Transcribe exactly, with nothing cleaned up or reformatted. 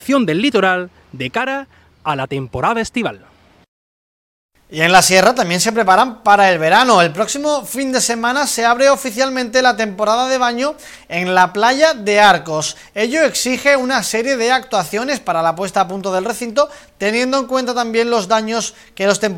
del litoral de cara a la temporada estival. Y en la sierra también se preparan para el verano. El próximo fin de semana se abre oficialmente la temporada de baño en la playa de Arcos. Ello exige una serie de actuaciones para la puesta a punto del recinto, teniendo en cuenta también los daños que los temporales